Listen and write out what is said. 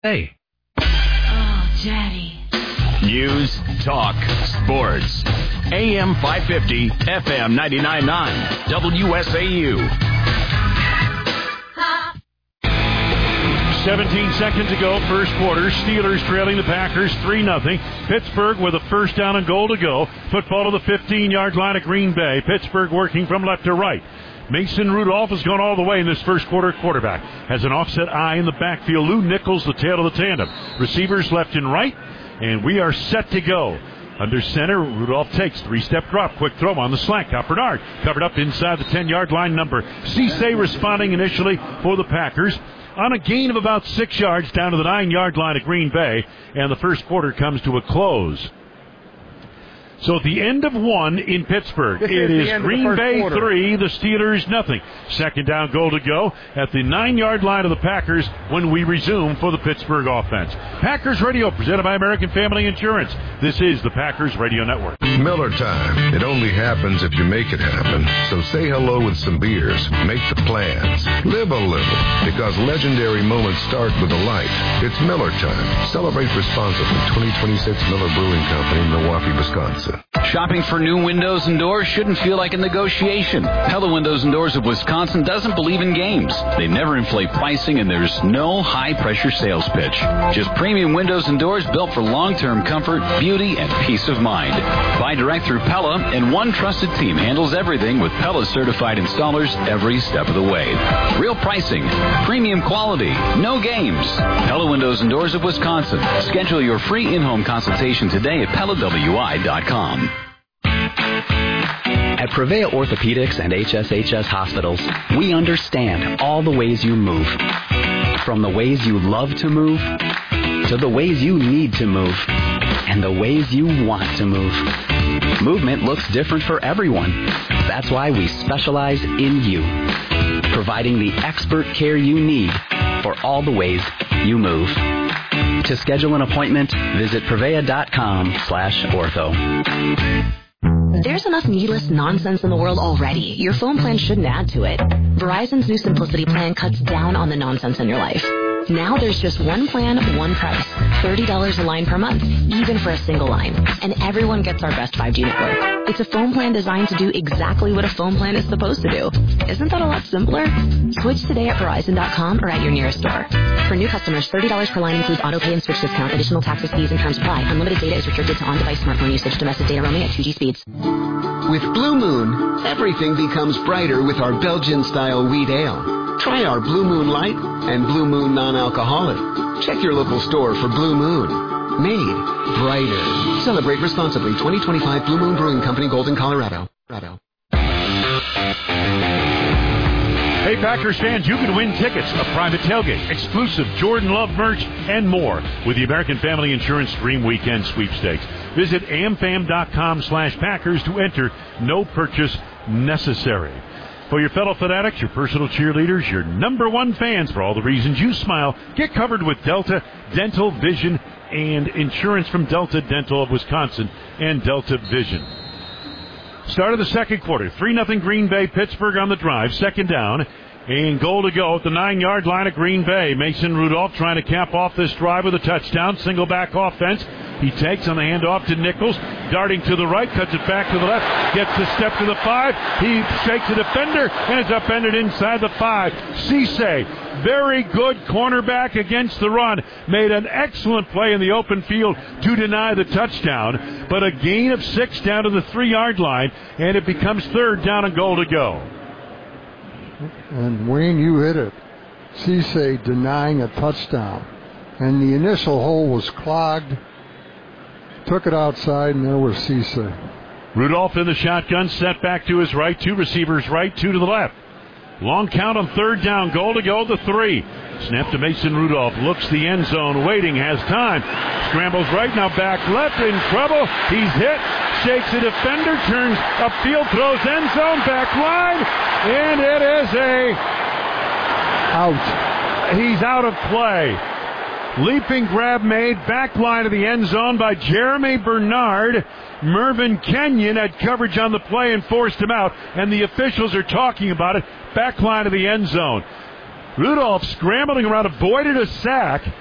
Hey. Oh, Daddy. News, talk, sports. AM 550, FM 99.9, WSAU. 17 seconds ago, first quarter, Steelers trailing the Packers 3-0. Pittsburgh with a first down and goal to go. Football to the 15-yard line of Green Bay. Pittsburgh working from left to right. Mason Rudolph has gone all the way in this first quarter. Quarterback has an offset eye in the backfield. Lou Nichols, the tail of the tandem. Receivers left and right, and we are set to go. Under center, Rudolph takes three-step drop. Quick throw on the slant. Got Bernard covered up inside the 10-yard line number. Cisse responding initially for the Packers on a gain of about 6 yards down to the 9-yard line of Green Bay, and the first quarter comes to a close. So at the end of one in Pittsburgh, it is Green Bay 3, the Steelers nothing. Second down, goal to go at the 9-yard line of the Packers when we resume for the Pittsburgh offense. Packers Radio, presented by American Family Insurance. This is the Packers Radio Network. Miller time. It only happens if you make it happen. So say hello with some beers. Make the plans. Live a little. Because legendary moments start with a light. It's Miller time. Celebrate responsibly. 2026 Miller Brewing Company, Milwaukee, Wisconsin. Shopping for new windows and doors shouldn't feel like a negotiation. Pella Windows and Doors of Wisconsin doesn't believe in games. They never inflate pricing, and there's no high-pressure sales pitch. Just premium windows and doors built for long-term comfort, beauty, and peace of mind. Buy direct through Pella, and one trusted team handles everything with Pella certified installers every step of the way. Real pricing, premium quality, no games. Pella Windows and Doors of Wisconsin. Schedule your free in-home consultation today at PellaWI.com. At Prevea Orthopedics and HSHS Hospitals, we understand all the ways you move. From the ways you love to move, to the ways you need to move, and the ways you want to move. Movement looks different for everyone. That's why we specialize in you, providing the expert care you need for all the ways you move. To schedule an appointment, visit Prevea.com/ortho. There's enough needless nonsense in the world already. Your phone plan shouldn't add to it. Verizon's new Simplicity plan cuts down on the nonsense in your life. Now there's just one plan, one price. $30 a line per month, even for a single line. And everyone gets our best 5G network. It's a phone plan designed to do exactly what a phone plan is supposed to do. Isn't that a lot simpler? Switch today at Verizon.com or at your nearest store. For new customers, $30 per line includes autopay and switch discount. Additional taxes, fees, and terms apply. Unlimited data is restricted to on-device smartphone usage. Domestic data roaming at 2G speeds. With Blue Moon, everything becomes brighter with our Belgian-style wheat ale. Try our Blue Moon Light and Blue Moon Non-Alcoholic. Check your local store for Blue Moon. Made brighter. Celebrate responsibly. 2025 Blue Moon Brewing Company, Golden, Colorado. Hey, Packers fans, you can win tickets, a private tailgate, exclusive Jordan Love merch, and more with the American Family Insurance Dream Weekend Sweepstakes. Visit amfam.com/Packers to enter. No purchase necessary. For your fellow fanatics, your personal cheerleaders, your number one fans, for all the reasons you smile, get covered with Delta Dental, Vision, and insurance from Delta Dental of Wisconsin and Delta Vision. Start of the second quarter, 3-0 Green Bay, Pittsburgh on the drive, second down, and goal to go at the 9-yard line of Green Bay. Mason Rudolph trying to cap off this drive with a touchdown, single back offense. He takes on the handoff to Nichols, darting to the right, cuts it back to the left, gets the step to the 5. He shakes a defender, and it's upended inside the 5. Cisse, very good cornerback against the run, made an excellent play in the open field to deny the touchdown, but a gain of 6 down to the 3-yard line, and it becomes third down and goal to go. And Wayne, you hit it. Cisse denying a touchdown. And the initial hole was clogged. Took it outside, and there was Cisse. Rudolph in the shotgun, set back to his right. 2 receivers right, 2 to the left. Long count on third down. Goal to go, the 3. Snap to Mason Rudolph. Looks the end zone, waiting, has time. Scrambles right, now back left, in trouble. He's hit, shakes a defender, turns upfield, throws end zone, back line, and it is out. He's out of play. Leaping grab made, back line of the end zone by Jeremy Bernard. Mervyn Kenyon had coverage on the play and forced him out, and the officials are talking about it. Back line of the end zone. Rudolph scrambling around, avoided a sack,